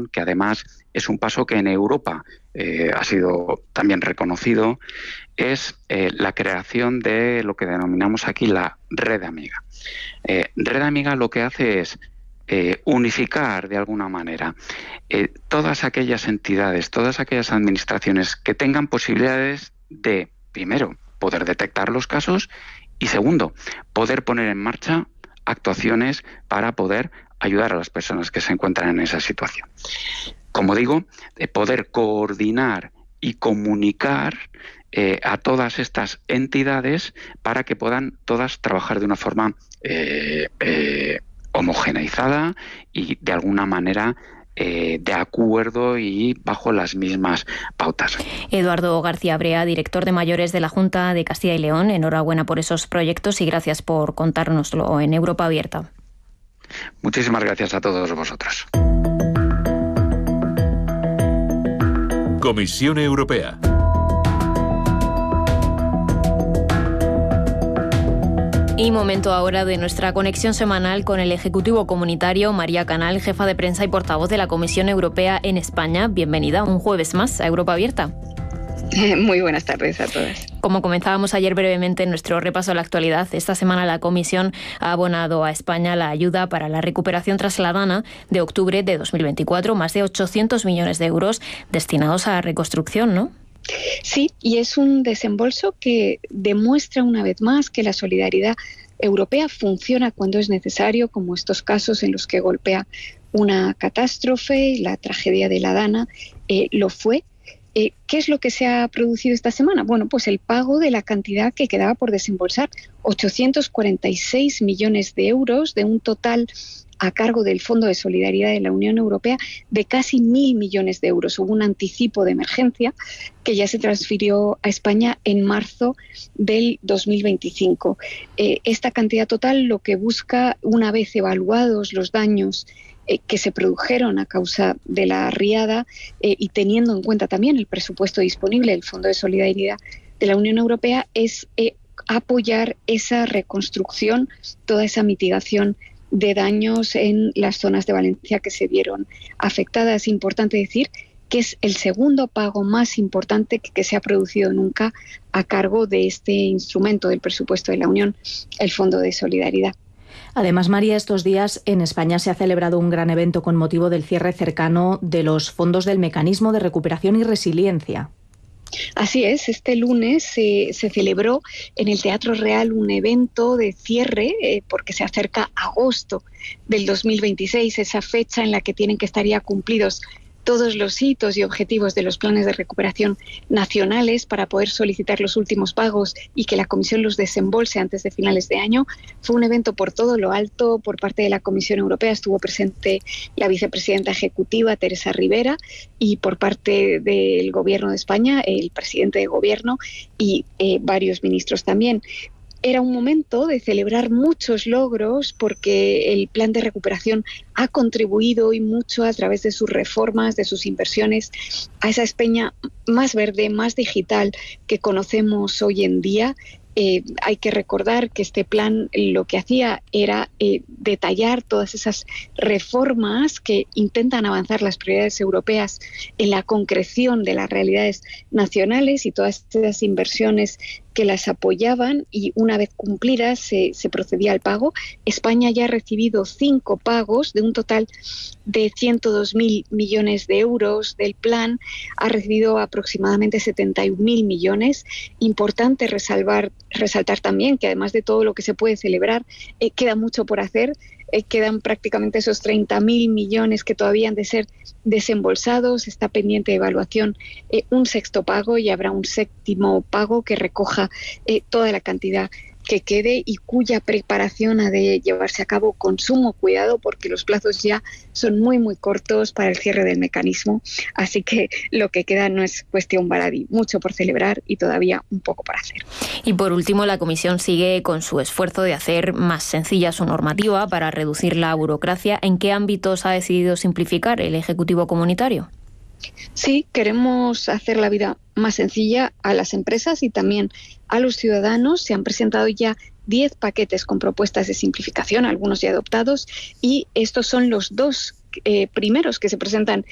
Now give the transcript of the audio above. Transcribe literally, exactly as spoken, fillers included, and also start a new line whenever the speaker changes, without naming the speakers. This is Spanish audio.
Unión, que además es un paso que en Europa eh, ha sido también reconocido, es eh, la creación de lo que denominamos aquí la Red Amiga. Eh, Red Amiga lo que hace es eh, unificar de alguna manera eh, todas aquellas entidades, todas aquellas administraciones que tengan posibilidades de, primero, poder detectar los casos y, segundo, poder poner en marcha actuaciones para poder ayudar a las personas que se encuentran en esa situación. Como digo, de poder coordinar y comunicar eh, a todas estas entidades para que puedan todas trabajar de una forma eh, eh, homogeneizada y de alguna manera eh, de acuerdo y bajo las mismas pautas.
Eduardo García Brea, director de mayores de la Junta de Castilla y León, enhorabuena por esos proyectos y gracias por contárnoslo en Europa Abierta.
Muchísimas gracias a todos vosotros.
Comisión Europea.
Y momento ahora de nuestra conexión semanal con el Ejecutivo Comunitario, María Canal, jefa de prensa y portavoz de la Comisión Europea en España. Bienvenida un jueves más a Europa Abierta.
Muy buenas tardes a todas.
Como comenzábamos ayer brevemente en nuestro repaso a la actualidad, esta semana la Comisión ha abonado a España la ayuda para la recuperación tras la DANA de octubre de dos mil veinticuatro, más de ochocientos millones de euros destinados a reconstrucción, ¿no?
Sí, y es un desembolso que demuestra una vez más que la solidaridad europea funciona cuando es necesario, como estos casos en los que golpea una catástrofe, la tragedia de la DANA eh, lo fue. Eh, ¿Qué es lo que se ha producido esta semana? Bueno, pues el pago de la cantidad que quedaba por desembolsar, ochocientos cuarenta y seis millones de euros de un total a cargo del Fondo de Solidaridad de la Unión Europea de casi mil millones de euros. Hubo un anticipo de emergencia que ya se transfirió a España en marzo del dos mil veinticinco. Eh, esta cantidad total lo que busca, una vez evaluados los daños eh, que se produjeron a causa de la riada eh, y teniendo en cuenta también el presupuesto disponible del Fondo de Solidaridad de la Unión Europea, es eh, apoyar esa reconstrucción, toda esa mitigación de daños en las zonas de Valencia que se vieron afectadas. Es importante decir que es el segundo pago más importante que, que se ha producido nunca a cargo de este instrumento del presupuesto de la Unión, el Fondo de Solidaridad.
Además, María, estos días en España se ha celebrado un gran evento con motivo del cierre cercano de los fondos del Mecanismo de Recuperación y Resiliencia.
Así es, este lunes se, se celebró en el Teatro Real un evento de cierre eh, porque se acerca agosto del dos mil veintiséis, esa fecha en la que tienen que estar ya cumplidos todos los hitos y objetivos de los planes de recuperación nacionales para poder solicitar los últimos pagos y que la Comisión los desembolse antes de finales de año. Fue un evento por todo lo alto por parte de la Comisión Europea. Estuvo presente la vicepresidenta ejecutiva, Teresa Rivera, y por parte del Gobierno de España, el presidente de Gobierno y eh, varios ministros también. Era un momento de celebrar muchos logros porque el plan de recuperación ha contribuido y mucho a través de sus reformas, de sus inversiones, a esa España más verde, más digital que conocemos hoy en día. Eh, hay que recordar que este plan lo que hacía era eh, detallar todas esas reformas que intentan avanzar las prioridades europeas en la concreción de las realidades nacionales y todas esas inversiones que las apoyaban, y una vez cumplidas se, se procedía al pago. España ya ha recibido cinco pagos de un total de ciento dos mil millones de euros del plan, ha recibido aproximadamente setenta y un mil millones. Importante resalvar, resaltar también que además de todo lo que se puede celebrar, eh, queda mucho por hacer. Eh, quedan prácticamente esos treinta mil millones que todavía han de ser desembolsados. Está pendiente de evaluación eh, un sexto pago y habrá un séptimo pago que recoja eh, toda la cantidad que quede y cuya preparación ha de llevarse a cabo con sumo cuidado porque los plazos ya son muy muy cortos para el cierre del mecanismo, así que lo que queda no es cuestión baladí, mucho por celebrar y todavía un poco por hacer.
Y por último, la Comisión sigue con su esfuerzo de hacer más sencilla su normativa para reducir la burocracia. ¿En qué ámbitos ha decidido simplificar el Ejecutivo Comunitario?
Sí, queremos hacer la vida más sencilla a las empresas y también a los ciudadanos. Se han presentado ya diez paquetes con propuestas de simplificación, algunos ya adoptados, y estos son los dos eh, primeros que se presentan